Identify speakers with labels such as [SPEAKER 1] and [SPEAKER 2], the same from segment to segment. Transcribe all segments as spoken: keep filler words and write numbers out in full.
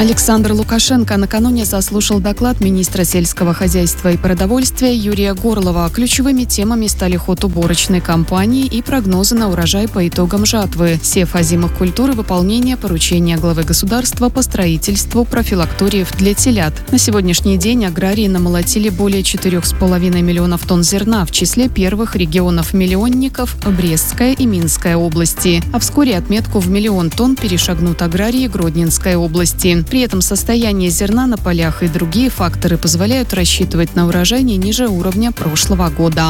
[SPEAKER 1] Александр Лукашенко накануне заслушал доклад министра сельского хозяйства и продовольствия Юрия Горлова. Ключевыми темами стали ход уборочной кампании и прогнозы на урожай по итогам жатвы, сев озимых культур и выполнение поручения главы государства по строительству профилакториев для телят. На сегодняшний день аграрии намолотили более четырех с половиной миллионов тонн зерна, в числе первых регионов-миллионников Брестская и Минская области. А вскоре отметку в миллион тонн перешагнут аграрии Гродненской области. При этом состояние зерна на полях и другие факторы позволяют рассчитывать на урожай не ниже уровня прошлого года.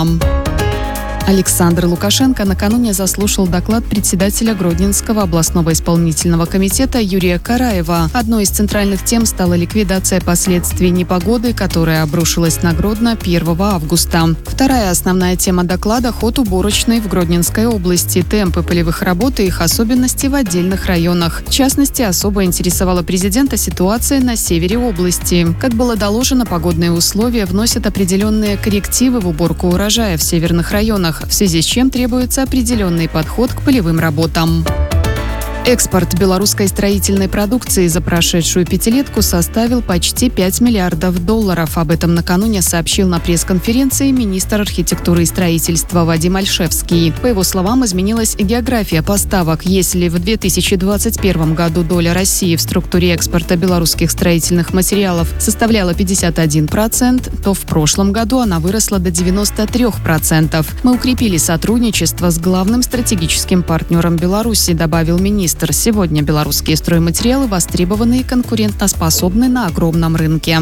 [SPEAKER 1] Александр Лукашенко накануне заслушал доклад председателя Гродненского областного исполнительного комитета Юрия Караева. Одной из центральных тем стала ликвидация последствий непогоды, которая обрушилась на Гродно первого августа. Вторая основная тема доклада – ход уборочной в Гродненской области, темпы полевых работ и их особенности в отдельных районах. В частности, особо интересовала президента ситуация на севере области. Как было доложено, погодные условия вносят определенные коррективы в уборку урожая в северных районах, в связи с чем требуется определенный подход к полевым работам. Экспорт белорусской строительной продукции за прошедшую пятилетку составил почти пять миллиардов долларов. Об этом накануне сообщил на пресс-конференции министр архитектуры и строительства Вадим Ольшевский. По его словам, изменилась география поставок. Если в две тысячи двадцать первом году доля России в структуре экспорта белорусских строительных материалов составляла пятьдесят один процент, то в прошлом году она выросла до девяноста трёх процентов. Мы укрепили сотрудничество с главным стратегическим партнером Беларуси, добавил министр. Сегодня белорусские стройматериалы востребованы и конкурентоспособны на огромном рынке.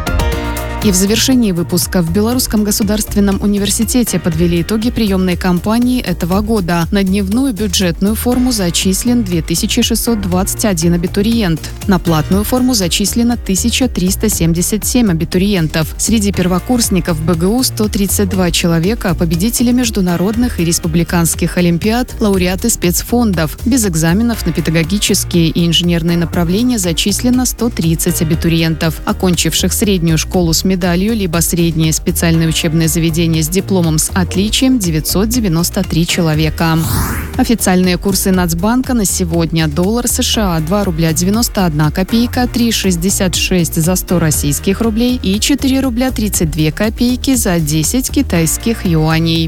[SPEAKER 1] И в завершении выпуска в Белорусском государственном университете подвели итоги приемной кампании этого года. На дневную бюджетную форму зачислен две тысячи шестьсот двадцать один абитуриент. На платную форму зачислено тысяча триста семьдесят семь абитуриентов. Среди первокурсников БГУ сто тридцать два человека, победители международных и республиканских олимпиад, лауреаты спецфондов. Без экзаменов на педагогические и инженерные направления зачислено сто тридцать абитуриентов, окончивших среднюю школу с медалью, либо среднее специальное учебное заведение с дипломом с отличием девятьсот девяносто три человека. Официальные курсы Нацбанка на сегодня: доллар США два рубля девяносто одна копейка, три шестьдесят шесть за сто российских рублей и четыре рубля тридцать две копейки за десять китайских юаней.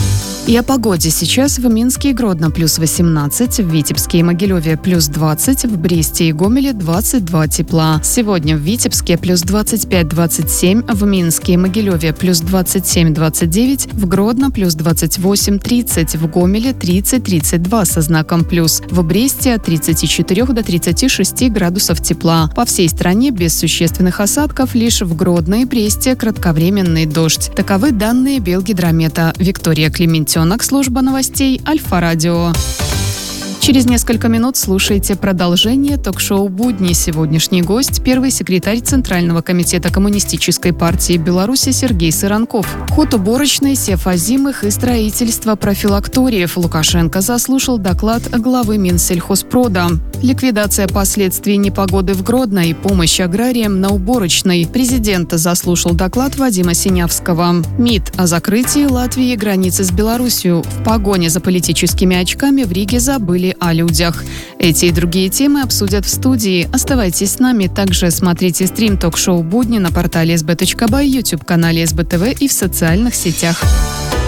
[SPEAKER 1] И о погоде. Сейчас в Минске и Гродно плюс восемнадцать, в Витебске и Могилеве плюс двадцать, в Бресте и Гомеле двадцать два тепла. Сегодня в Витебске плюс двадцать пять - двадцать семь, в Минске и Могилеве плюс двадцать семь - двадцать девять, в Гродно плюс двадцать восемь - тридцать, в Гомеле тридцать - тридцать два со знаком плюс, в Бресте от тридцати четырёх до тридцати шести градусов тепла. По всей стране без существенных осадков, лишь в Гродно и Бресте кратковременный дождь. Таковы данные Белгидромета. Виктория Клементьевна, служба новостей Альфа-Радио. Через несколько минут слушайте продолжение ток-шоу «Будни». Сегодняшний гость – первый секретарь Центрального комитета Коммунистической партии Беларуси Сергей Сыранков. Ход уборочной, сев озимых и строительство профилакториев. Лукашенко заслушал доклад главы Минсельхозпрода. Ликвидация последствий непогоды в Гродно и помощь аграриям на уборочной. Президент заслушал доклад Вадима Синявского. МИД о закрытии Латвии границы с Беларусью. В погоне за политическими очками в Риге забыли о людях. Эти и другие темы обсудят в студии. Оставайтесь с нами. Также смотрите стрим ток-шоу «Будни» на портале эс бэ точка бай, YouTube-канале эс бэ тэ вэ и в социальных сетях.